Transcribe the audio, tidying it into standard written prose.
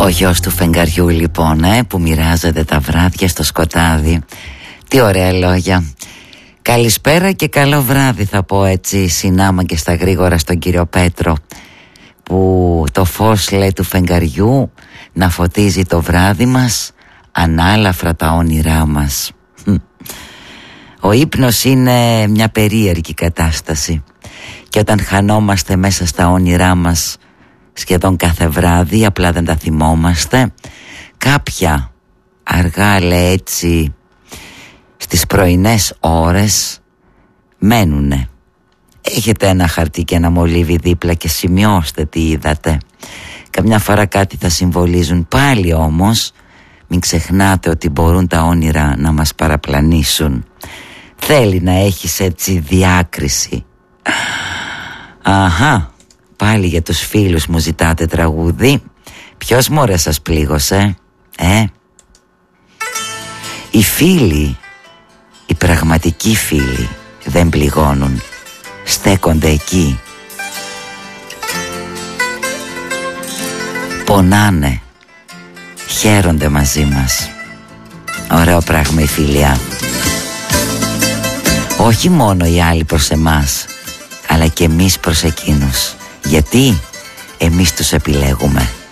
Ο γιος του φεγγαριού λοιπόν, που μοιράζεται τα βράδια στο σκοτάδι. Τι ωραία λόγια. Καλησπέρα και καλό βράδυ, θα πω έτσι συνάμα και στα γρήγορα στον κύριο Πέτρο, που το φως λέει του φεγγαριού να φωτίζει το βράδυ μας, ανάλαφρα τα όνειρά μας. Ο ύπνος είναι μια περίεργη κατάσταση και όταν χανόμαστε μέσα στα όνειρά μας σχεδόν κάθε βράδυ, απλά δεν τα θυμόμαστε, κάποια αργά, λέει έτσι, στις πρωινές ώρες μένουνε. Έχετε ένα χαρτί και ένα μολύβι δίπλα και σημειώστε τι είδατε. Καμιά φορά κάτι θα συμβολίζουν. Πάλι όμως μην ξεχνάτε ότι μπορούν τα όνειρα να μας παραπλανήσουν. Θέλει να έχεις έτσι διάκριση. Αχα, πάλι για τους φίλους μου ζητάτε τραγούδι. Ποιος μωρέ σας πλήγωσε, Οι φίλοι, οι πραγματικοί φίλοι δεν πληγώνουν. Στέκονται εκεί. Πονάνε. Χαίρονται μαζί μας. Ωραίο πράγμα η φιλία. Όχι μόνο οι άλλοι προς εμάς, αλλά και εμείς προς εκείνους. Γιατί εμείς τους επιλέγουμε.